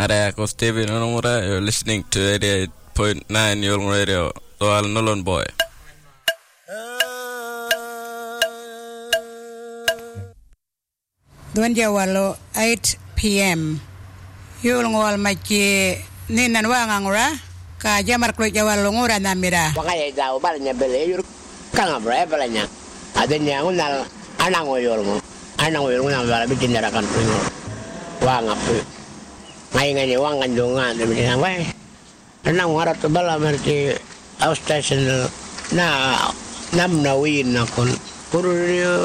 Ako Steven Onumura. You're listening to 88.9 Yulong Radio. Soal Nolon Boy. Duan Jawalo 8 p.m. Yulong wal machi ninan wangangura ka jamar klo Jawalo ngura namira. Wakaya daw balanya bele yur kanga bra balanya. Adanya unal anang oyolmo. Anang oyolmo na bala bikin darakan puno. Wanga pu. Ngai wangan dongan de bikin wai. Anang ngara to bala merti outstation na namna win nakon. Puru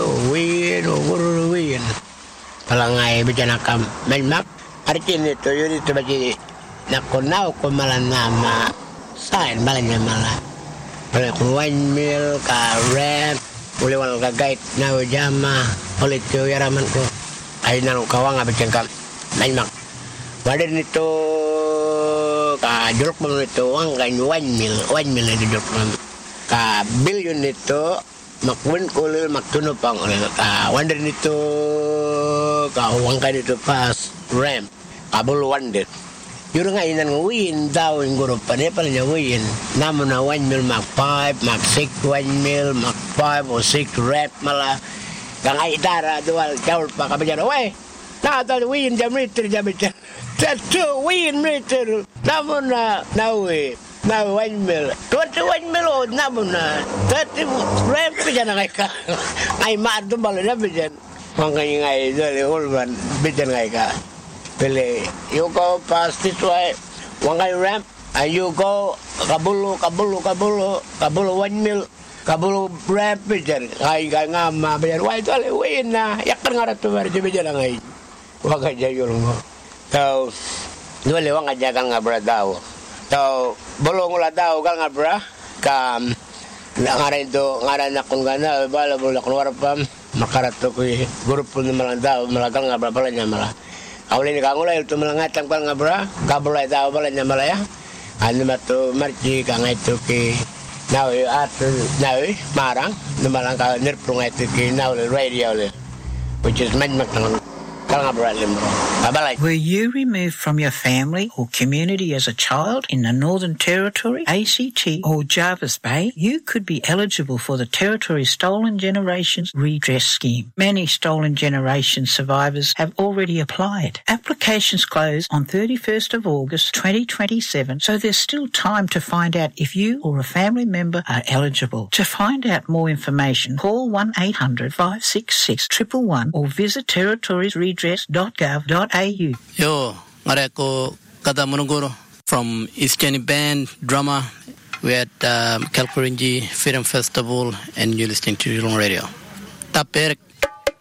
win. Palangai bicara kam melmak arti itu yuri tu bagi nak konau komalan nama sain balanya malah boleh kuain mil karet boleh wal gait nau jama oleh tu yaraman ko ai nang kawang bicara kam melmak badan itu ka jeruk itu wang kan wain mil itu jeruk ka billion itu makwin kulil maktuno pang oleh wonder itu kawang kan itu pas ram kabul wonder yur ngai nan win daw ngoro pane palanya win namuna wan mil mak 5 mak 6 wan mil mak 5 or 6 rap malah kangai dara dual jaul pa kabajara we na ta win jamiter tatu win meter namuna nawe na wan mil 21 mil namuna 30 rap jana kai ka ai mar tu balena bijan mangai ngai dole ulban bijan ngai ka pele you go past this way wangai ramp and you go kabulu 1 mil kabulu ramp bijan ngai ngama bijan wai dole wina yak ngara tu bar bijan ngai waga jayul ngo tau dole wanga jagal ngabra daw tau bolong la daw gal ngabra kam ngara itu ngara nakon gana bala bolak keluar pam makarato ko grupo na malanda malagal nga bala nya mala awle ni kangula itu malangatang pal nga bra kabulay daw bala nya malaya ano mato marji ka nga ito ki nawe at nawe marang na malangka nirpro nga ito ki nawe radio le which is magmak Were you removed from your family or community as a child in the Northern Territory, ACT or Jervis Bay? You could be eligible for the Territory Stolen Generations Redress Scheme. Many Stolen Generations survivors have already applied. Applications close on 31st of August 2027, so there's still time to find out if you or a family member are eligible. To find out more information, call 1-800-566-111 or visit territoriesredress.gov.au. Yo, Mareko Kadamunuguru from Eastern Band Drama. We're at Kalkurinji Film Festival and you're listening to Yulong Radio. Taper